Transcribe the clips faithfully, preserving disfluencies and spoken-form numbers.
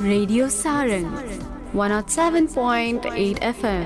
Radio Sarang one oh seven point eight F M.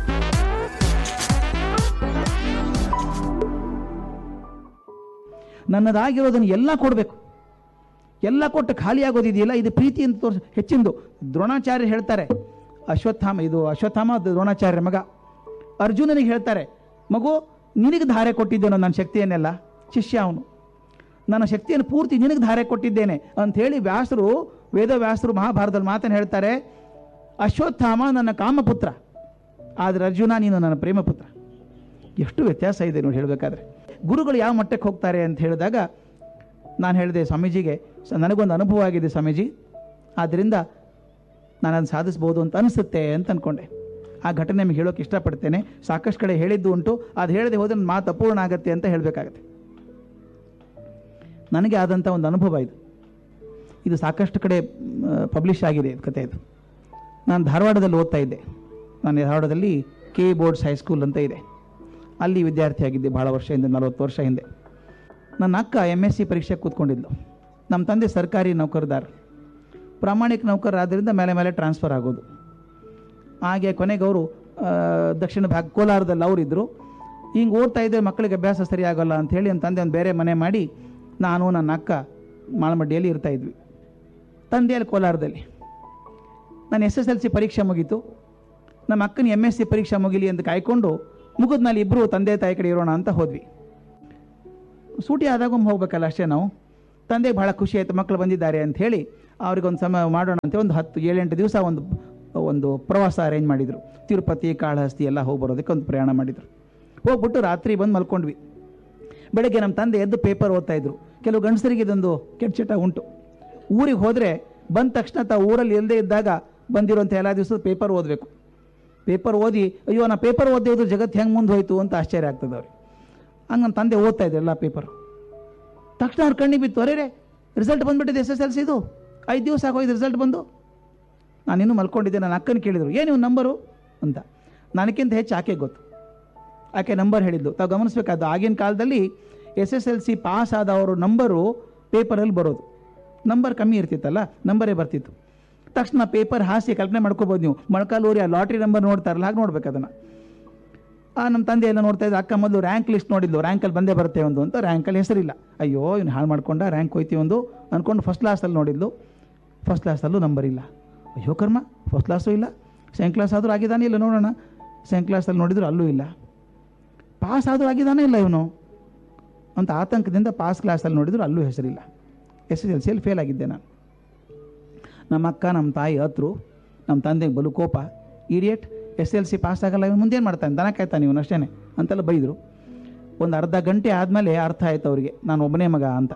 ನನ್ನದಾಗಿರೋದನ್ನು ಎಲ್ಲ ಕೊಡಬೇಕು, ಎಲ್ಲ ಕೊಟ್ಟು ಖಾಲಿ ಆಗೋದಿದೆಯಲ್ಲ, ಇದು ಪ್ರೀತಿ ಅಂತ ತೋರಿಸ ಹೆಚ್ಚಿಂದು. ದ್ರೋಣಾಚಾರ್ಯ ಹೇಳ್ತಾರೆ, ಅಶ್ವತ್ಥಾಮ ಇದು ಅಶ್ವತ್ಥಾಮ ದ್ರೋಣಾಚಾರ್ಯ ಮಗ ಅರ್ಜುನನಿಗೆ ಹೇಳ್ತಾರೆ, ಮಗು ನಿನಗೆ ಧಾರೆ ಕೊಟ್ಟಿದ್ದೇನೋ ನನ್ನ ಶಕ್ತಿಯನ್ನೆಲ್ಲ. ಶಿಷ್ಯ ಅವನು, ನನ್ನ ಶಕ್ತಿಯನ್ನು ಪೂರ್ತಿ ನಿನಗೆ ಧಾರೆ ಕೊಟ್ಟಿದ್ದೇನೆ ಅಂಥೇಳಿ ವ್ಯಾಸರು, ವೇದವ್ಯಾಸರು ಮಹಾಭಾರತದಲ್ಲಿ ಮಾತನ್ನು ಹೇಳ್ತಾರೆ, ಅಶ್ವತ್ಥಾಮ ನನ್ನ ಕಾಮಪುತ್ರ, ಆದರೆ ಅರ್ಜುನ ನೀನು ನನ್ನ ಪ್ರೇಮಪುತ್ರ. ಎಷ್ಟು ವ್ಯತ್ಯಾಸ ಇದೆ ನೋಡಿ ಹೇಳಬೇಕಾದ್ರೆ. ಗುರುಗಳು ಯಾವ ಮಟ್ಟಕ್ಕೆ ಹೋಗ್ತಾರೆ ಅಂತ ಹೇಳಿದಾಗ ನಾನು ಹೇಳಿದೆ ಸ್ವಾಮೀಜಿಗೆ, ನನಗೊಂದು ಅನುಭವ ಆಗಿದೆ ಸ್ವಾಮೀಜಿ, ಆದ್ದರಿಂದ ನಾನು ಅದನ್ನು ಸಾಧಿಸ್ಬೋದು ಅಂತ ಅನಿಸುತ್ತೆ ಅಂತ ಅಂದ್ಕೊಂಡೆ. ಆ ಘಟನೆ ನಿಮಗೆ ಹೇಳೋಕೆ ಇಷ್ಟಪಡ್ತೇನೆ. ಸಾಕಷ್ಟು ಕಡೆ ಹೇಳಿದ್ದು ಉಂಟು, ಅದು ಹೇಳದೆ ಹೋದರೆ ನನ್ನ ಮಾತು ಅಪೂರ್ಣ ಆಗುತ್ತೆ ಅಂತ ಹೇಳಬೇಕಾಗತ್ತೆ. ನನಗೆ ಆದಂಥ ಒಂದು ಅನುಭವ ಇದು. ಇದು ಸಾಕಷ್ಟು ಕಡೆ ಪಬ್ಲಿಷ್ ಆಗಿದೆ ಕತೆ. ಇದು ನಾನು ಧಾರವಾಡದಲ್ಲಿ ಓದ್ತಾ ಇದ್ದೆ. ನಾನು ಧಾರವಾಡದಲ್ಲಿ ಕೆ ಬೋರ್ಡ್ಸ್ ಹೈಸ್ಕೂಲ್ ಅಂತ ಇದೆ, ಅಲ್ಲಿ ವಿದ್ಯಾರ್ಥಿಯಾಗಿದ್ದೆ ಭಾಳ ವರ್ಷ ಹಿಂದೆ, ನಲವತ್ತು ವರ್ಷ ಹಿಂದೆ. ನನ್ನ ಅಕ್ಕ ಎಮ್ ಎಸ್ ಸಿ ಪರೀಕ್ಷೆಗೆ ಕೂತ್ಕೊಂಡಿದ್ಲು. ನಮ್ಮ ತಂದೆ ಸರ್ಕಾರಿ ನೌಕರದಾರ, ಪ್ರಾಮಾಣಿಕ ನೌಕರರಾದ್ದರಿಂದ ಮೇಲೆ ಮೇಲೆ ಟ್ರಾನ್ಸ್ಫರ್ ಆಗೋದು. ಹಾಗೆ ಕೊನೆಗೆ ಅವರು ದಕ್ಷಿಣ ಭಾಗ ಕೋಲಾರದಲ್ಲಿ ಅವರಿದ್ದರು. ಹಿಂಗೆ ಓದ್ತಾ ಇದ್ದರೆ ಮಕ್ಕಳಿಗೆ ಅಭ್ಯಾಸ ಸರಿಯಾಗಲ್ಲ ಅಂಥೇಳಿ ನಮ್ಮ ತಂದೆ ಒಂದು ಬೇರೆ ಮನೆ ಮಾಡಿ ನಾನು ನನ್ನ ಅಕ್ಕ ಮಾಳಮಡ್ಡಿಯಲ್ಲಿ ಇರ್ತಾಯಿದ್ವಿ. ತಂದೆಯಲ್ಲಿ ಕೋಲಾರದಲ್ಲಿ. ನಾನು ಎಸ್ ಎಸ್ ಎಲ್ ಸಿ ಪರೀಕ್ಷೆ ಮುಗೀತು. ನಮ್ಮ ಅಕ್ಕನ ಎಮ್ ಎಸ್ ಸಿ ಪರೀಕ್ಷೆ ಮುಗಿಲಿ ಅಂತ ಕಾಯ್ಕೊಂಡು ಮುಗಿದ್ಮೇಲೆ ಇಬ್ಬರು ತಂದೆ ತಾಯಿ ಕಡೆ ಇರೋಣ ಅಂತ ಹೋದ್ವಿ. ಸೂಟಿ ಆದಾಗೊಮ್ಮೆ ಹೋಗ್ಬೇಕಲ್ಲ ಅಷ್ಟೇ ನಾವು. ತಂದೆಗೆ ಭಾಳ ಖುಷಿ ಆಯಿತು, ಮಕ್ಕಳು ಬಂದಿದ್ದಾರೆ ಅಂಥೇಳಿ ಅವ್ರಿಗೊಂದು ಸಮಯ ಮಾಡೋಣ ಅಂತ ಒಂದು ಹತ್ತು ಏಳೆಂಟು ದಿವಸ ಒಂದು ಒಂದು ಪ್ರವಾಸ ಅರೇಂಜ್ ಮಾಡಿದರು. ತಿರುಪತಿ, ಕಾಳಹಸ್ತಿ ಎಲ್ಲ ಹೋಗಿ ಬರೋದಕ್ಕೆ ಒಂದು ಪ್ರಯಾಣ ಮಾಡಿದರು. ಹೋಗ್ಬಿಟ್ಟು ರಾತ್ರಿ ಬಂದು ಮಲ್ಕೊಂಡ್ವಿ. ಬೆಳಗ್ಗೆ ನಮ್ಮ ತಂದೆ ಎದ್ದು ಪೇಪರ್ ಓದ್ತಾಯಿದ್ರು. ಕೆಲವು ಗಂಡಸರಿಗೆ ಇದೊಂದು ಕೆಟ್ಟ ಉಂಟು. ಊರಿಗೆ ಹೋದರೆ ಬಂದ ತಕ್ಷಣ ತಾವು ಊರಲ್ಲಿ ಇಲ್ಲದೇ ಇದ್ದಾಗ ಬಂದಿರೋಂಥ ಎಲ್ಲ ದಿವಸ ಪೇಪರ್ ಓದಬೇಕು. ಪೇಪರ್ ಓದಿ ಅಯ್ಯೋ ನಾ ಪೇಪರ್ ಓದಿ ಹೋದ್ರೆ ಜಗತ್ತು ಹೆಂಗೆ ಮುಂದೆ ಹೋಯ್ತು ಅಂತ ಆಶ್ಚರ್ಯ ಆಗ್ತದೆ ಅವ್ರಿಗೆ. ಹಂಗೆ ನಮ್ಮ ತಂದೆ ಓದ್ತಾ ಇದ್ರು ಎಲ್ಲ ಪೇಪರು. ತಕ್ಷಣ ಅವ್ರು ಕಣ್ಣಿಗೆ ಬಿತ್ತು, ಅರೇ ರಿಸಲ್ಟ್ ಬಂದುಬಿಟ್ಟಿದೆ ಎಸ್ ಎಸ್ ಎಲ್ ಸಿದು, ಐದು ದಿವಸ ಆಗೋಯ್ದು ರಿಸಲ್ಟ್ ಬಂದು. ನಾನಿನ್ನೂ ಮಲ್ಕೊಂಡಿದ್ದೆ. ನನ್ನ ಅಕ್ಕನ ಕೇಳಿದರು, ಏನು ಇವ್ನ ನಂಬರು ಅಂತ. ನನಗಿಂತ ಹೆಚ್ಚು ಆಕೆ ಗೊತ್ತು. ಆಕೆ ನಂಬರ್ ಹೇಳಿದ್ದು ತಾವು ಗಮನಿಸಬೇಕಾದ್ದು. ಆಗಿನ ಕಾಲದಲ್ಲಿ S S L C pass ಆದವರು ನಂಬರು ಪೇಪರಲ್ಲಿ ಬರೋದು. ನಂಬರ್ ಕಮ್ಮಿ ಇರ್ತಿತ್ತಲ್ಲ, ನಂಬರೇ ಬರ್ತಿತ್ತು. ತಕ್ಷಣ ಪೇಪರ್ ಹಾಸಿ ಕಲ್ಪನೆ ಮಾಡ್ಕೋಬೋದು ನೀವು. ಮೊಳಕಾಲೂರಿ ಆ ಲಾಟ್ರಿ ನಂಬರ್ ನೋಡ್ತಾರಲ್ಲ, ಹಾಗೆ ನೋಡ್ಬೇಕು ಅದನ್ನು. ಆ ನಮ್ಮ ತಂದೆ ಎಲ್ಲ ನೋಡ್ತಾ ಇದ್ದ. ಅಕ್ಕ ಮೊದಲು ರ್ಯಾಂಕ್ ಲಿಸ್ಟ್ ನೋಡಿದ್ಲು, ರ್ಯಾಂಕಲ್ಲಿ ಬಂದೇ ಬರುತ್ತೆ ಒಂದು ಅಂತ. ರ್ಯಾಂಕಲ್ಲಿ ಹೆಸರಿಲ್ಲ. ಅಯ್ಯೋ ಇವ್ನು ಹಾಳು ಮಾಡ್ಕೊಂಡ, ರ್ಯಾಂಕ್ ಹೋಯ್ತೀವಿ ಒಂದು ಅಂದ್ಕೊಂಡು ಫಸ್ಟ್ ಕ್ಲಾಸಲ್ಲಿ ನೋಡಿದ್ಲು. ಫಸ್ಟ್ ಕ್ಲಾಸಲ್ಲೂ ನಂಬರ್ ಇಲ್ಲ. ಅಯ್ಯೋ ಕರ್ಮ, ಫಸ್ಟ್ ಕ್ಲಾಸು ಇಲ್ಲ. ಸೆಕೆಂಡ್ ಕ್ಲಾಸ್ ಆದರೂ ಆಗಿದ್ದಾನೆ ಇಲ್ಲ ನೋಡೋಣ. ಸೆಕೆಂಡ್ ಕ್ಲಾಸಲ್ಲಿ ನೋಡಿದ್ರು ಅಲ್ಲೂ ಇಲ್ಲ. ಪಾಸ್ ಆದರೂ ಆಗಿದ್ದಾನೆ ಇಲ್ಲ ಇವನು ಅಂತ ಆತಂಕದಿಂದ ಪಾಸ್ ಕ್ಲಾಸಲ್ಲಿ ನೋಡಿದ್ರು ಅಲ್ಲೂ ಹೆಸರಿಲ್ಲ. ಎಸ್ ಎಸ್ ಎಲ್ ಸಿಯಲ್ಲಿ ಫೇಲ್ ಆಗಿದ್ದೆ ನಾನು. ನಮ್ಮ ಅಕ್ಕ ನಮ್ಮ ತಾಯಿ ಹತ್ರು. ನಮ್ಮ ತಂದೆಗೆ ಬಲು ಕೋಪ. Idiot, S L C pass ಆಗಲ್ಲ ಇವನು, ಮುಂದೇನು ಮಾಡ್ತಾನೆ, ದನ ಕಾಯ್ತಾನೆ ಇವನು ಅಷ್ಟೇ ಅಂತೆಲ್ಲ ಬೈದರು. ಒಂದು ಅರ್ಧ ಗಂಟೆ ಆದಮೇಲೆ ಅರ್ಥ ಆಯ್ತು ಅವರಿಗೆ ನಾನು ಒಬ್ಬನೇ ಮಗ ಅಂತ.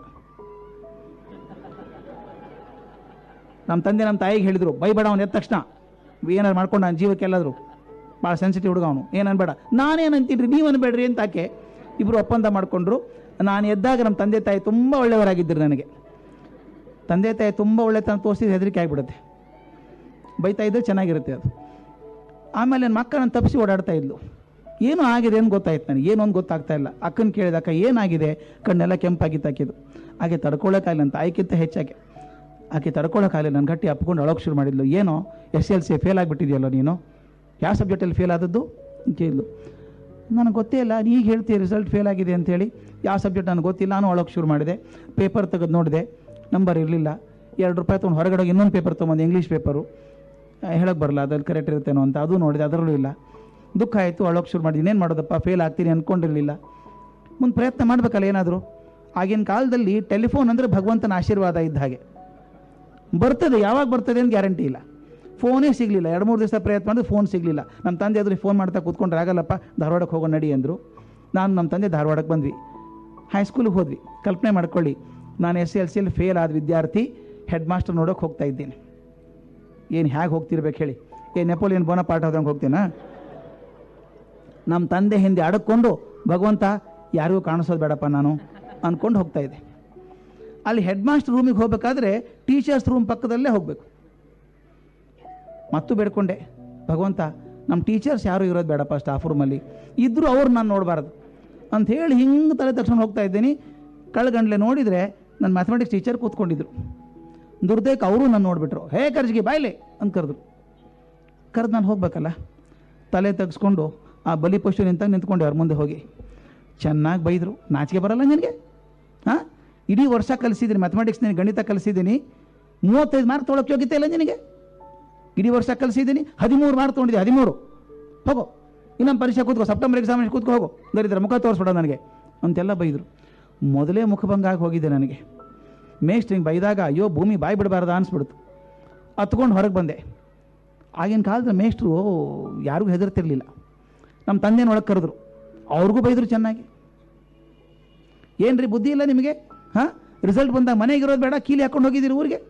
ನಮ್ಮ ತಂದೆ ನಮ್ಮ ತಾಯಿಗೆ ಹೇಳಿದರು, ಬೈಬೇಡ ಅವನು ಎದ್ದ ತಕ್ಷಣ, ಏನಾರು ಮಾಡ್ಕೊಂಡು ನಾನು ಜೀವಕ್ಕೆ ಎಲ್ಲಾದರೂ, ಭಾಳ ಸೆನ್ಸಿಟಿವ್ ಹುಡುಗ ಅವನು, ಏನು ಅನ್ಬೇಡ. ನಾನೇನು ಅಂತೀನಿ ರೀ, ನೀವು ಅನ್ಬೇಡ್ರಿ ಅಂತ ಆಕೆ. ಇಬ್ಬರು ಒಪ್ಪಂದ ಮಾಡಿಕೊಂಡ್ರು. ನಾನು ಎದ್ದಾಗ ನಮ್ಮ ತಂದೆ ತಾಯಿ ತುಂಬ ಒಳ್ಳೆಯವರಾಗಿದ್ದರು ನನಗೆ. ತಂದೆ ತಾಯಿ ತುಂಬ ಒಳ್ಳೆತನ ತೋರಿಸಿದ ಹೆದರಿಕೆ ಆಗಿಬಿಡುತ್ತೆ. ಬೈತಾ ಇದ್ದರೆ ಚೆನ್ನಾಗಿರುತ್ತೆ ಅದು. ಆಮೇಲೆ ನನ್ನ ಮಕ್ಕಳನ್ನು ತಪ್ಪಿಸಿ ಓಡಾಡ್ತಾ ಇದ್ಲು. ಏನೂ ಆಗಿದೆ ಏನು ಗೊತ್ತಾಯ್ತು ನನಗೆ, ಏನೋ ಒಂದು ಗೊತ್ತಾಗ್ತಾ ಇಲ್ಲ. ಅಕ್ಕನ ಕೇಳಿದ, ಅಕ್ಕ ಏನಾಗಿದೆ, ಕಣ್ಣೆಲ್ಲ ಕೆಂಪಾಗಿತ್ತು ಆಕಿದು. ಹಾಗೆ ತಡ್ಕೊಳ್ಳೋಕ್ಕಾಗಲಿ ಅಂತ ಆಯ್ಕಿಂತ ಹೆಚ್ಚಾಗೆ ಆಕೆ ತಡ್ಕೊಳ್ಳೋಕ್ಕಾಗಲಿ. ನನ್ನ ಗಟ್ಟಿ ಅಪ್ಕೊಂಡು ಅಳೋಕೆ ಶುರು ಮಾಡಿದ್ಲು. ಏನೋ ಎಸ್ ಎಲ್ ಸಿ ಫೇಲ್ ಆಗಿಬಿಟ್ಟಿದೆಯಲ್ಲ ನೀನು, ಯಾವ ಸಬ್ಜೆಕ್ಟಲ್ಲಿ ಫೇಲ್ ಆದದ್ದು ಅಂತ ಕೇಳಿದ್ಲು. ನನಗೆ ಗೊತ್ತೇ ಇಲ್ಲ, ಈಗ ಹೇಳ್ತೀಯ ರಿಸಲ್ಟ್ ಫೇಲ್ ಆಗಿದೆ ಅಂಥೇಳಿ. ಯಾವ ಸಬ್ಜೆಕ್ಟ್ ನನಗೆ ಗೊತ್ತಿಲ್ಲ. ನಾನು ಅಳೋಕೆ ಶುರು ಮಾಡಿದೆ. ಪೇಪರ್ ತೆಗೆದು ನೋಡಿದೆ, ನಂಬರ್ ಇರಲಿಲ್ಲ. ಎರಡು ರೂಪಾಯಿ ತೊಗೊಂಡು ಹೊರಗಡೆ ಹೋಗಿ ಇನ್ನೊಂದು ಪೇಪರ್ ತೊಗೊಂಡು, ಇಂಗ್ಲೀಷ್ ಪೇಪರು, ಹೇಳೋಕ್ಕೆ ಬರಲ್ಲ ಅದ್ರಲ್ಲಿ ಕರೆಕ್ಟ್ ಇರುತ್ತೇನೋ ಅಂತ. ಅದು ನೋಡಿದೆ, ಅದರಲ್ಲೂ ಇಲ್ಲ. ದುಃಖ ಆಯಿತು, ಅಳೋಕೆ ಶುರು ಮಾಡಿ. ಇನ್ನೇನು ಮಾಡೋದಪ್ಪ, ಫೇಲ್ ಆಗ್ತೀನಿ ಅಂದ್ಕೊಂಡಿರಲಿಲ್ಲ. ಮುಂದೆ ಪ್ರಯತ್ನ ಮಾಡಬೇಕಲ್ಲ ಏನಾದರೂ. ಆಗಿನ ಕಾಲದಲ್ಲಿ ಟೆಲಿಫೋನ್ ಅಂದರೆ ಭಗವಂತನ ಆಶೀರ್ವಾದ ಇದ್ದ ಹಾಗೆ. ಬರ್ತದೆ, ಯಾವಾಗ ಬರ್ತದೆ ಅಂತ ಗ್ಯಾರಂಟಿ ಇಲ್ಲ. ಫೋನೇ ಸಿಗಲಿಲ್ಲ. ಎರಡು ಮೂರು ದಿವಸ ಪ್ರಯತ್ನ ಮಾಡಿದ್ರೆ ಫೋನ್ ಸಿಗಲಿಲ್ಲ. ನಮ್ಮ ತಂದೆ ಅದ್ರ ಫೋನ್ ಮಾಡ್ತಾ ಕೂತ್ಕೊಂಡ್ರೆ ಆಗಲ್ಲಪ್ಪ, ಧಾರವಾಡಕ್ಕೆ ಹೋಗೋ ನಡಿ ಅಂದರು. ನಾನು ನಮ್ಮ ತಂದೆ ಧಾರವಾಡಕ್ಕೆ ಬಂದ್ವಿ. ಹೈಸ್ಕೂಲಿಗೆ ಹೋದ್ವಿ. ಕಲ್ಪನೆ ಮಾಡ್ಕೊಳ್ಳಿ, ನಾನು ಎಸ್ ಎಲ್ ಸಿಯಲ್ಲಿ ಫೇಲ್ ಆದ ವಿದ್ಯಾರ್ಥಿ ಹೆಡ್ ಮಾಸ್ಟರ್ ನೋಡೋಕೆ ಹೋಗ್ತಾ ಇದ್ದೀನಿ. ಏನು ಹೇಗೆ ಹೋಗ್ತಿರ್ಬೇಕು ಹೇಳಿ? ಏ ನೆಪೋಲಿಯನ್ ಬೋನಪಾರ್ಟ್ ಹೋದಂಗೆ ಹೋಗ್ತೀನಾ? ನಮ್ಮ ತಂದೆ ಹಿಂದೆ ಅಡಕ್ಕೊಂಡು, ಭಗವಂತ ಯಾರಿಗೂ ಕಾಣಿಸೋದು ಬೇಡಪ್ಪ ನಾನು ಅಂದ್ಕೊಂಡು ಹೋಗ್ತಾ ಇದ್ದೆ. ಅಲ್ಲಿ ಹೆಡ್ ಮಾಸ್ಟರ್ ರೂಮಿಗೆ ಹೋಗಬೇಕಾದ್ರೆ ಟೀಚರ್ಸ್ ರೂಮ್ ಪಕ್ಕದಲ್ಲೇ ಹೋಗಬೇಕು. ಮತ್ತು ಬೇಡ್ಕೊಂಡೆ, ಭಗವಂತ ನಮ್ಮ ಟೀಚರ್ಸ್ ಯಾರೂ ಇರೋದು ಬೇಡಪ್ಪ ಸ್ಟಾಫ್ ರೂಮಲ್ಲಿ, ಇದ್ದರೂ ಅವ್ರು ನಾನು ನೋಡಬಾರ್ದು ಅಂಥೇಳಿ ಹಿಂಗೆ ತಲೆ ತಕ್ಷಣ ಹೋಗ್ತಾ ಇದ್ದೀನಿ. ಕಳ್ಗಂಡ್ಲೆ ನೋಡಿದರೆ ನನ್ನ ಮ್ಯಾಥಮೆಟಿಕ್ಸ್ ಟೀಚರ್ ಕೂತ್ಕೊಂಡಿದ್ರು. ದುರ್ದೇಕ್ ಅವರು ನಾನು ನೋಡಿಬಿಟ್ರು. ಹೇ ಕರ್ಜಿಗೆ ಬಾಯ್ಲೆ ಅಂತ ಕರೆದ್ರು. ಕರೆದು ನಾನು ಹೋಗ್ಬೇಕಲ್ಲ, ತಲೆ ತೆಗೆಸ್ಕೊಂಡು ಆ ಬಲಿ ಪಶು ನಿಂತಾಗ ನಿಂತ್ಕೊಂಡೆ ಅವ್ರ ಮುಂದೆ ಹೋಗಿ. ಚೆನ್ನಾಗಿ ಬೈದರು. ನಾಚಿಕೆ ಬರಲ್ಲ ನಿನಗೆ? ಹಾಂ, ಇಡೀ ವರ್ಷ ಕಲಿಸಿದ್ದೀನಿ ಮ್ಯಾಥಮೆಟಿಕ್ಸ್, ನೀನು ಗಣಿತ ಕಲಿಸಿದ್ದೀನಿ, ಮೂವತ್ತೈದು ಮಾರ್ಕ್ ತೊಗೊಳಕ್ಕೆ ಯೋಗ್ಯತೆ ಇಲ್ಲ ನಿನಗೆ. ಇಡೀ ವರ್ಷ ಕಲಿಸಿದ್ದೀನಿ, ಹದಿಮೂರು ಮಾರ್ಕ್ ತೊಗೊಂಡಿದ್ದೆ, ಹದಿಮೂರು. ಹೋಗೋ, ಇನ್ನೊಂದು ಪರೀಕ್ಷೆ ಕೂತ್ಕೋ, ಸೆಪ್ಟೆಂಬರ್ ಎಕ್ಸಾಮಿನೇಷನ್ ಕೂತ್ಕೋ, ಹೋಗೋ, ದರಿದ್ರ ಮುಖ ತೋರಿಸ್ಬೇಡ ನನಗೆ ಅಂತೆಲ್ಲ ಬೈದರು. ಮೊದಲೇ ಮುಖಭಂಗ ಆಗಿ ಹೋಗಿದ್ದೆ ನನಗೆ. ಮೇಷ್ಟ್ರಿಂಗ್ ಬೈದಾಗ ಅಯ್ಯೋ ಭೂಮಿ ಬಾಯಿ ಬಿಡಬಾರ್ದ ಅನಿಸ್ಬಿಡ್ತು. ಹತ್ಕೊಂಡು ಹೊರಗೆ ಬಂದೆ. ಆಗಿನ ಕಾಲದ ಮೇಷ್ಟ್ರು ಯಾರಿಗೂ ಹೆದರ್ತಿರ್ಲಿಲ್ಲ. ನಮ್ಮ ತಂದೆನ ಒಳಗೆ ಕರೆದ್ರು, ಅವ್ರಿಗೂ ಬೈದರು ಚೆನ್ನಾಗಿ. ಏನು ರೀ ಬುದ್ಧಿ ಇಲ್ಲ ನಿಮಗೆ? ಹಾಂ, ರಿಸಲ್ಟ್ ಬಂದಾಗ ಮನೆಗೆ ಇರೋದು ಬೇಡ, ಕೀಲಿ ಹಾಕೊಂಡು ಹೋಗಿದ್ದೀರಿ ಊರಿಗೆ.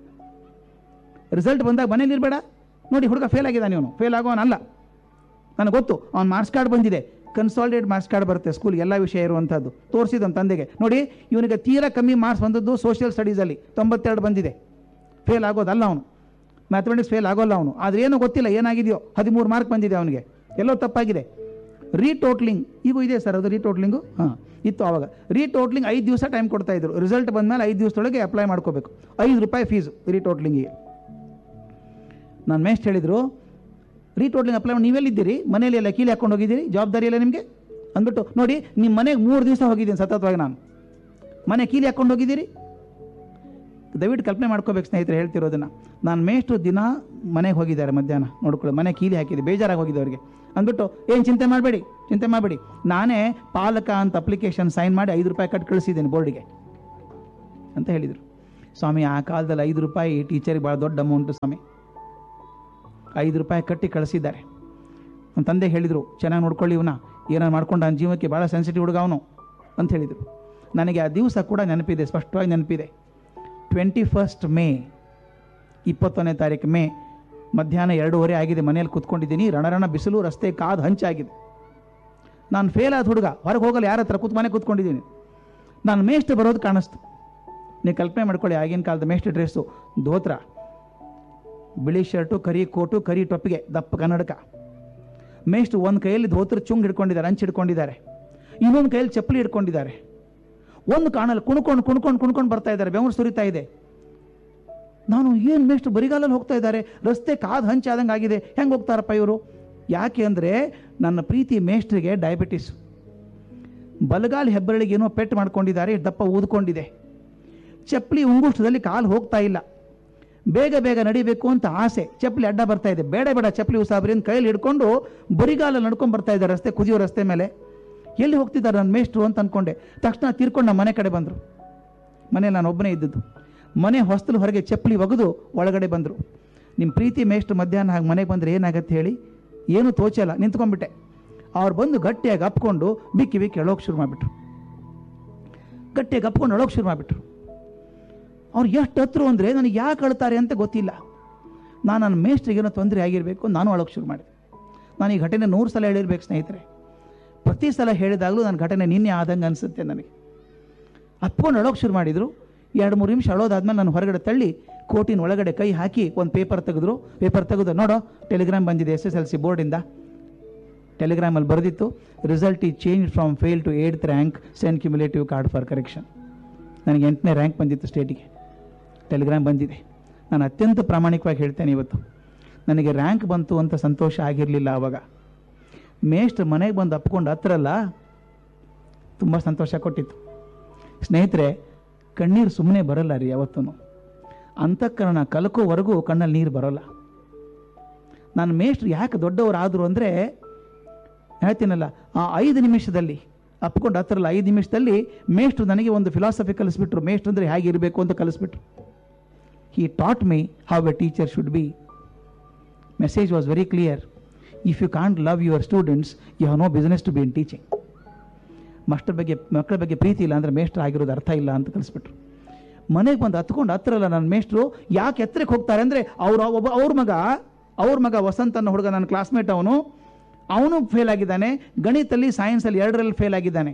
ರಿಸಲ್ಟ್ ಬಂದಾಗ ಮನೇಲಿ ಇರಬೇಡ. ನೋಡಿ ಹುಡುಗ ಫೇಲ್ ಆಗಿದ್ದಾನೆ, ಇವನು ಫೇಲ್ ಆಗೋನಲ್ಲ, ನನಗೆ ಗೊತ್ತು. ಅವ್ನು ಮಾರ್ಕ್ಸ್ ಕಾರ್ಡ್ ಬಂದಿದೆ, ಕನ್ಸಾಲಿಡೇಟ್ ಮಾರ್ಕ್ಸ್ ಕಾರ್ಡ್ ಬರುತ್ತೆ ಸ್ಕೂಲ್ಗೆ, ಎಲ್ಲ ವಿಷಯ ಇರುವಂಥದ್ದು. ತೋರಿಸಿದ ತಂದೆಗೆ, ನೋಡಿ ಇವನಿಗೆ ತೀರಾ ಕಮ್ಮಿ ಮಾರ್ಕ್ಸ್ ಬಂದದ್ದು ಸೋಷಿಯಲ್ ಸ್ಟಡೀಸಲ್ಲಿ, ತೊಂಬತ್ತೆರಡು ಬಂದಿದೆ. ಫೇಲ್ ಆಗೋದಲ್ಲ ಅವನು, ಮ್ಯಾಥಮೆಟಿಕ್ಸ್ ಫೇಲ್ ಆಗೋಲ್ಲ ಅವನು. ಆದರೆ ಏನೂ ಗೊತ್ತಿಲ್ಲ ಏನಾಗಿದೆಯೋ, ಹದಿಮೂರು ಮಾರ್ಕ್ ಬಂದಿದೆ ಅವನಿಗೆ, ಎಲ್ಲೋ ತಪ್ಪಾಗಿದೆ. ರೀಟೋಟ್ಲಿಂಗ್ ಈಗೂ ಇದೆ ಸರ್, ಅದು ರೀಟೋಟ್ಲಿಂಗು ಹಾಂ ಇತ್ತು ಆವಾಗ. ರೀಟೋಟ್ಲಿಂಗ್ ಐದು ದಿವಸ ಟೈಮ್ ಕೊಡ್ತಾಯಿದ್ರು. ರಿಸಲ್ಟ್ ಬಂದಮೇಲೆ ಐದು ದಿವಸದೊಳಗೆ ಅಪ್ಲೈ ಮಾಡ್ಕೋಬೇಕು. ಐದು ರೂಪಾಯಿ ಫೀಸು ರೀಟೋಟ್ಲಿಂಗಿಗೆ. ನಾನು ಮೇಸ್ಟ್ ಹೇಳಿದರು, ರೀಟೋಟ್ಲಿಂಗ್ ಅಪ್ಲೈ ಮಾಡಿ ನೀವೆಲ್ಲಿದ್ದೀರಿ, ಮನೇಲಿ ಎಲ್ಲ ಕೀಲಿ ಹಾಕೊಂಡು ಹೋಗಿದ್ದೀರಿ, ಜವಾಬ್ದಾರಿ ಇಲ್ಲ ನಿಮಗೆ ಅಂದ್ಬಿಟ್ಟು. ನೋಡಿ ನಿಮ್ಮ ಮನೆಗೆ ಮೂರು ದಿವಸ ಹೋಗಿದ್ದೀನಿ ಸತತವಾಗಿ, ನಾನು ಮನೆ ಕೀಲಿ ಹಾಕ್ಕೊಂಡು ಹೋಗಿದ್ದೀರಿ. ದಯವಿಟ್ಟು ಕಲ್ಪನೆ ಮಾಡ್ಕೋಬೇಕು ಸ್ನೇಹಿತರೆ ಹೇಳ್ತಿರೋದನ್ನು. ನಾನು ಮೇಷ್ಟು ದಿನ ಮನೆಗೆ ಹೋಗಿದ್ದಾರೆ, ಮಧ್ಯಾಹ್ನ ನೋಡ್ಕೊಳ್ಳಿ, ಮನೆ ಕೀಲಿ ಹಾಕಿದೆ, ಬೇಜಾರಾಗಿ ಹೋಗಿದೆ ಅವ್ರಿಗೆ ಅಂದ್ಬಿಟ್ಟು. ಏನು ಚಿಂತೆ ಮಾಡಬೇಡಿ, ಚಿಂತೆ ಮಾಡಬೇಡಿ, ನಾನೇ ಪಾಲಕ ಅಂತ ಅಪ್ಲಿಕೇಶನ್ ಸೈನ್ ಮಾಡಿ ಐದು ರೂಪಾಯಿ ಕಟ್ಟಿ ಕಳಿಸಿದ್ದೀನಿ ಬೋರ್ಡಿಗೆ ಅಂತ ಹೇಳಿದರು. ಸ್ವಾಮಿ ಆ ಕಾಲದಲ್ಲಿ ಐದು ರೂಪಾಯಿ ಟೀಚರಿಗೆ ಭಾಳ ದೊಡ್ಡ ಅಮೌಂಟು ಸ್ವಾಮಿ. ಐದು ರೂಪಾಯಿ ಕಟ್ಟಿ ಕಳಿಸಿದ್ದಾರೆ. ನಮ್ಮ ತಂದೆ ಹೇಳಿದರು, ಚೆನ್ನಾಗಿ ನೋಡ್ಕೊಳ್ಳಿ ಇವನ, ಏನಾರು ಮಾಡ್ಕೊಂಡು ನನ್ನ ಜೀವಕ್ಕೆ ಭಾಳ ಸೆನ್ಸಿಟಿವ್ ಹುಡುಗ ಅವನು ಅಂತ ಹೇಳಿದರು. ನನಗೆ ಆ ದಿವಸ ಕೂಡ ನೆನಪಿದೆ, ಸ್ಪಷ್ಟವಾಗಿ ನೆನಪಿದೆ. ಟ್ವೆಂಟಿ ಫಸ್ಟ್ ಮೇ, ಇಪ್ಪತ್ತೊಂದನೇ ತಾರೀಕು ಮೇ, ಮಧ್ಯಾಹ್ನ ಎರಡೂವರೆ ಆಗಿದೆ. ಮನೇಲಿ ಕೂತ್ಕೊಂಡಿದ್ದೀನಿ, ರಣರಣ ಬಿಸಿಲು, ರಸ್ತೆ ಕಾದು ಹಂಚಾಗಿದೆ. ನಾನು ಫೇಲ್ ಆದ ಹುಡುಗ, ಹೊರಗೆ ಹೋಗಲ್ಲ, ಯಾರ ಹತ್ರ ಕೂತ್ ಮನೆ ಕೂತ್ಕೊಂಡಿದ್ದೀನಿ. ನಾನು ಮೇಸ್ಟ್ ಬರೋದು ಕಾಣಿಸ್ತು. ನೀವು ಕಲ್ಪನೆ ಮಾಡ್ಕೊಳ್ಳಿ, ಆಗಿನ ಕಾಲದ ಮೇಸ್ಟ್ ಡ್ರೆಸ್ಸು, ಧೋತ್ರ, ಬಿಳಿ ಶರ್ಟು, ಕರಿ ಕೋಟು, ಕರಿ ಟೊಪ್ಪಿಗೆ, ದಪ್ಪ ಕನ್ನಡಕ. ಮೇಸ್ಟ್ ಒಂದು ಕೈಯಲ್ಲಿ ಧೋತ್ರ ಚುಂಗ್ ಹಿಡ್ಕೊಂಡಿದ್ದಾರೆ, ಅಂಚು ಹಿಡ್ಕೊಂಡಿದ್ದಾರೆ, ಇನ್ನೊಂದು ಕೈಯಲ್ಲಿ ಚಪ್ಪಲಿ ಹಿಡ್ಕೊಂಡಿದ್ದಾರೆ. ಒಂದು ಕಾಣಲ್ಲಿ ಕುಣ್ಕೊಂಡು ಕುಣ್ಕೊಂಡು ಕುಣ್ಕೊಂಡು ಬರ್ತಾ ಇದ್ದಾರೆ, ಬೆವರು ಸುರಿತಾ ಇದೆ. ನಾನು ಏನು ಮೇಷ್ಟು ಬರಿಗಾಲಲ್ಲಿ ಹೋಗ್ತಾ ಇದ್ದಾರೆ, ರಸ್ತೆ ಕಾದು ಹಂಚಾದಂಗೆ ಆಗಿದೆ, ಹೆಂಗೆ ಹೋಗ್ತಾರಪ್ಪ ಇವರು? ಯಾಕೆ ಅಂದರೆ ನನ್ನ ಪ್ರೀತಿ ಮೇಷ್ಟ್ರಿಗೆ ಡಯಾಬಿಟಿಸ್, ಬಲಗಾಲಿ ಹೆಬ್ಬರಳಿಗೆ ಏನೋ ಪೆಟ್ಟು ಮಾಡ್ಕೊಂಡಿದ್ದಾರೆ, ದಪ್ಪ ಊದ್ಕೊಂಡಿದೆ, ಚಪ್ಪಲಿ ಉಂಗುಷ್ಟದಲ್ಲಿ ಕಾಲು ಹೋಗ್ತಾ ಇಲ್ಲ, ಬೇಗ ಬೇಗ ನಡಿಬೇಕು ಅಂತ ಆಸೆ, ಚಪ್ಪಲಿ ಅಡ್ಡ ಬರ್ತಾ ಇದೆ, ಬೇಡ ಬೇಡ ಚಪ್ಪಲಿ ಉಸಾಬ್ರಿ ಅಂತ ಕೈಯಲ್ಲಿ ಹಿಡ್ಕೊಂಡು ಬರಿಗಾಲಲ್ಲಿ ನಡ್ಕೊಂಡು ಬರ್ತಾ ಇದ್ದಾರೆ ರಸ್ತೆ, ಕುದಿಯೋ ರಸ್ತೆ ಮೇಲೆ. ಎಲ್ಲಿ ಹೋಗ್ತಿದ್ದಾರೆ ನನ್ನ ಮೇಷ್ಟ್ರು ಅಂತ ಅಂದ್ಕೊಂಡೆ. ತಕ್ಷಣ ತೀರ್ಕೊಂಡು ನಮ್ಮ ಮನೆ ಕಡೆ ಬಂದರು. ಮನೇಲಿ ನಾನು ಒಬ್ಬನೇ ಇದ್ದದ್ದು. ಮನೆ ಹೊಸ್ತಲು ಹೊರಗೆ ಚಪ್ಪಲಿ ಒಗೆದು ಒಳಗಡೆ ಬಂದರು. ನಿಮ್ಮ ಪ್ರೀತಿ ಮೇಷ್ಟ್ರು ಮಧ್ಯಾಹ್ನ ಹಾಗೆ ಮನೆಗೆ ಬಂದರೆ ಏನಾಗತ್ತೆ ಹೇಳಿ? ಏನೂ ತೋಚಲ್ಲ, ನಿಂತ್ಕೊಂಡ್ಬಿಟ್ಟೆ. ಅವ್ರು ಬಂದು ಗಟ್ಟಿಯಾಗಿ ಅಪ್ಕೊಂಡು ಬಿಕ್ಕಿ ಬಿಕ್ಕಿ ಅಳೋಕೆ ಶುರು ಮಾಡಿಬಿಟ್ರು. ಗಟ್ಟಿಯಾಗಿ ಅಪ್ಕೊಂಡು ಅಳೋಕೆ ಶುರು ಮಾಡಿಬಿಟ್ರು. ಅವ್ರು ಎಷ್ಟು ಹತ್ರ ಅಂದರೆ ನನಗೆ ಯಾಕೆ ಅಳ್ತಾರೆ ಅಂತ ಗೊತ್ತಿಲ್ಲ. ನಾನು ನನ್ನ ಮೇಷ್ಟ್ರಿಗೇನೋ ತೊಂದರೆ ಆಗಿರಬೇಕು, ನಾನು ಅಳೋಕೆ ಶುರು ಮಾಡಿದೆ. ನಾನು ಈ ಘಟನೆ ನೂರು ಸಲ ಹೇಳಿರ್ಬೇಕು ಸ್ನೇಹಿತರೆ. ಪ್ರತಿ ಸಲ ಹೇಳಿದಾಗಲೂ ನನ್ನ ಘಟನೆ ನಿನ್ನೆ ಆದಂಗೆ ಅನಿಸುತ್ತೆ ನನಗೆ. ಅಪ್ಕೊಂಡು ಅಳೋಕೆ ಶುರು ಮಾಡಿದರು. ಎರಡು ಮೂರು ನಿಮಿಷ ಅಳೋದಾದ್ಮೇಲೆ ನಾನು ಹೊರಗಡೆ ತಳ್ಳಿ ಕೋಟಿನ ಒಳಗಡೆ ಕೈ ಹಾಕಿ ಒಂದು ಪೇಪರ್ ತೆಗೆದ್ರು. ಪೇಪರ್ ತೆಗೆದು ನೋಡೋ ಟೆಲಿಗ್ರಾಮ್ ಬಂದಿದೆ S S L C ಬೋರ್ಡಿಂದ. ಟೆಲಿಗ್ರಾಮಲ್ಲಿ ಬರೆದಿತ್ತು, result ಈ change from fail to eighth rank, send cumulative card for correction. ನನಗೆ ಎಂಟನೇ ರ್ಯಾಂಕ್ ಬಂದಿತ್ತು ಸ್ಟೇಟಿಗೆ, ಟೆಲಿಗ್ರಾಮ್ ಬಂದಿದೆ. ನಾನು ಅತ್ಯಂತ ಪ್ರಾಮಾಣಿಕವಾಗಿ ಹೇಳ್ತೇನೆ, ಇವತ್ತು ನನಗೆ ರ್ಯಾಂಕ್ ಬಂತು ಅಂತ ಸಂತೋಷ ಆಗಿರಲಿಲ್ಲ. ಆವಾಗ ಮೇಷ್ಟ್ರು ಮನೆಗೆ ಬಂದು ಅಪ್ಕೊಂಡು ಹತ್ರಲ್ಲ, ತುಂಬ ಸಂತೋಷ ಕೊಟ್ಟಿತ್ತು. ಸ್ನೇಹಿತರೆ, ಕಣ್ಣೀರು ಸುಮ್ಮನೆ ಬರಲ್ಲ ರೀ ಯಾವತ್ತೂ. ಅಂತಃಕರಣ ಕಲಕೋವರೆಗೂ ಕಣ್ಣಲ್ಲಿ ನೀರು ಬರೋಲ್ಲ. ನಾನು ಮೇಷ್ಟ್ರು ಯಾಕೆ ದೊಡ್ಡವರು ಆದರು ಅಂದರೆ ಹೇಳ್ತೀನಲ್ಲ, ಆ ಐದು ನಿಮಿಷದಲ್ಲಿ ಅಪ್ಕೊಂಡು ಹತ್ರಲ್ಲ, ಐದು ನಿಮಿಷದಲ್ಲಿ ಮೇಷ್ಟ್ರು ನನಗೆ ಒಂದು ಫಿಲಾಸಫಿ ಕಲಿಸ್ಬಿಟ್ರು. ಮೇಷ್ಟ್ರು ಅಂದರೆ ಹೇಗಿರಬೇಕು ಅಂತ ಕಲಿಸ್ಬಿಟ್ರು. ಹಿ taught me how A teacher should be. Message was very clear. If you can't love your students, you have no business to B in teaching. ಮಕ್ಕಳ ಬಗ್ಗೆ ಮಕ್ಕಳ ಬಗ್ಗೆ ಪ್ರೀತಿ ಇಲ್ಲ ಅಂದರೆ ಮೇಷ್ಟ್ರು ಆಗಿರೋದು ಅರ್ಥ ಇಲ್ಲ ಅಂತ ಕಲಿಸ್ಬಿಟ್ರು. ಮನೆಗೆ ಬಂದು ಹತ್ಕೊಂಡು ಹತ್ರಲ್ಲ ನನ್ನ ಮೇಷ್ಟ್ರು. ಯಾಕೆ ಎತ್ತರಕ್ಕೆ ಹೋಗ್ತಾರೆ ಅಂದರೆ ಅವರು ಒಬ್ಬ ಅವ್ರ ಮಗ ಅವ್ರ ಮಗ ವಸಂತ ಅನ್ನೋ ಹುಡುಗ, ನನ್ನ ಕ್ಲಾಸ್ಮೇಟ್, ಅವನು ಅವನು ಫೇಲ್ ಆಗಿದ್ದಾನೆ. ಗಣಿತಲ್ಲಿ ಸೈನ್ಸಲ್ಲಿ ಎರಡರಲ್ಲಿ ಫೇಲ್ ಆಗಿದ್ದಾನೆ.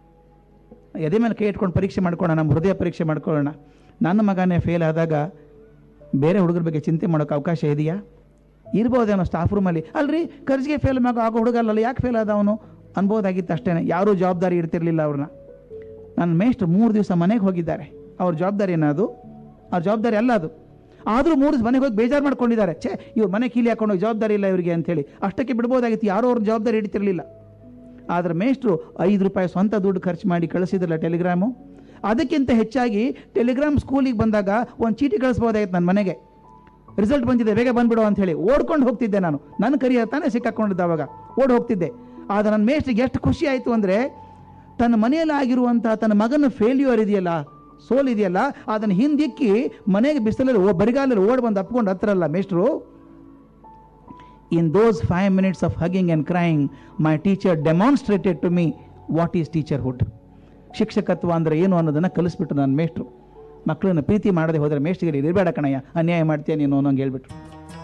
ಎದೆ ಮೇಲೆ ಕೈ ಇಟ್ಕೊಂಡು ಪರೀಕ್ಷೆ ಮಾಡ್ಕೊಳ್ಳೋಣ, ನಮ್ಮ ಹೃದಯ ಪರೀಕ್ಷೆ ಮಾಡ್ಕೊಳ್ಳೋಣ. ನನ್ನ ಮಗನೇ ಫೇಲ್ ಆದಾಗ ಬೇರೆ ಹುಡುಗರ ಬಗ್ಗೆ ಚಿಂತೆ ಮಾಡೋಕ್ಕೆ ಅವಕಾಶ ಇದೆಯಾ? ಇರ್ಬೋದೇನೋ ಸ್ಟಾಫ್ ರೂಮಲ್ಲಿ. ಅಲ್ರಿ ಖರ್ಚಿಗೆ ಫೇಲ್ ಮಗ ಆಗೋ ಹುಡುಗ ಅಲ್ಲಲ್ಲ, ಯಾಕೆ ಫೇಲ್ ಆದ ಅವನು ಅನ್ಬೋದಾಗಿತ್ತು ಅಷ್ಟೇ. ಯಾರೂ ಜವಾಬ್ದಾರಿ ಇಡ್ತಿರ್ಲಿಲ್ಲ ಅವ್ರನ್ನ. ನನ್ನ ಮೇಷ್ಟ್ರು ಮೂರು ದಿವಸ ಮನೆಗೆ ಹೋಗಿದ್ದಾರೆ. ಅವ್ರ ಜವಾಬ್ದಾರಿ ಏನದು? ಅವ್ರ ಜವಾಬ್ದಾರಿ ಅಲ್ಲ ಅದು. ಆದರೂ ಮೂರು ಮನೆಗೆ ಹೋಗಿ ಬೇಜಾರು ಮಾಡ್ಕೊಂಡಿದ್ದಾರೆ, ಛೇ ಇವ್ರು ಮನೆ ಕೀಲಿ ಹಾಕೊಂಡು ಜವಾಬ್ದಾರಿ ಇಲ್ಲ ಇವರಿಗೆ ಅಂತೇಳಿ. ಅಷ್ಟಕ್ಕೆ ಬಿಡ್ಬೋದಾಗಿತ್ತು, ಯಾರೋ ಅವ್ರ ಜವಾಬ್ದಾರಿ ಹಿಡಿತಿರಲಿಲ್ಲ. ಆದರೆ ಮೇಷ್ಟ್ರು ಐದು ರೂಪಾಯಿ ಸ್ವಂತ ದುಡ್ಡು ಖರ್ಚು ಮಾಡಿ ಕಳಿಸಿದ್ರಲ್ಲ ಟೆಲಿಗ್ರಾಮು. ಅದಕ್ಕಿಂತ ಹೆಚ್ಚಾಗಿ ಟೆಲಿಗ್ರಾಮ್ ಸ್ಕೂಲಿಗೆ ಬಂದಾಗ ಒಂದು ಚೀಟಿ ಕಳಿಸ್ಬೋದಾಗಿತ್ತು ನನ್ನ ಮನೆಗೆ, ರಿಸಲ್ಟ್ ಬಂದಿದೆ ಬೇಗ ಬಂದ್ಬಿಡೋ ಅಂತ ಹೇಳಿ. ಓಡ್ಕೊಂಡು ಹೋಗ್ತಿದ್ದೆ ನಾನು, ನನ್ನ ಕರಿಯರ್ ತಾನೇ ಸಿಕ್ಕಾಕೊಂಡಿದ್ದೆ ಅವಾಗ, ಓಡಿ ಹೋಗ್ತಿದ್ದೆ. ಆದರೆ ನನ್ನ ಮೇಷ್ಟ್ರಿಗೆ ಎಷ್ಟು ಖುಷಿ ಆಯಿತು ಅಂದರೆ, ತನ್ನ ಮನೆಯಲ್ಲಿ ಆಗಿರುವಂಥ ತನ್ನ ಮಗನ ಫೇಲ್ಯೂರ್ ಇದೆಯಲ್ಲ, ಸೋಲ್ ಇದೆಯಲ್ಲ, ಅದನ್ನು ಹಿಂದಿಕ್ಕಿ ಮನೆಗೆ ಬಿಸಿಲಲ್ಲಿ ಓ ಬರಿಗಾಲಲ್ಲಿ ಓಡಿ ಬಂದು ಅಪ್ಕೊಂಡು ಹತ್ರಲ್ಲ ಮೇಷ್ಟ್ರು. ಇನ್ ದೋಸ್ five minutes of ಹಗಿಂಗ್ and crying my teacher demonstrated to me what is ಟೀಚರ್ಹುಡ್. ಶಿಕ್ಷಕತ್ವ ಅಂದರೆ ಏನು ಅನ್ನೋದನ್ನು ಕಲಿಸ್ಬಿಟ್ರು ನನ್ನ ಮೇಷ್ಟ್ರು. ಮಕ್ಕಳನ್ನು ಪ್ರೀತಿ ಮಾಡದೆ ಹೋದರೆ ಮೇಷ್ಟ್ರಿಗೆ ಇರಬೇಡ ಕಣಯ್ಯ, ಅನ್ಯಾಯ ಮಾಡ್ತೀಯ ನೀನು ಅನ್ನೋಂಗೆ ಹೇಳ್ಬಿಟ್ರು.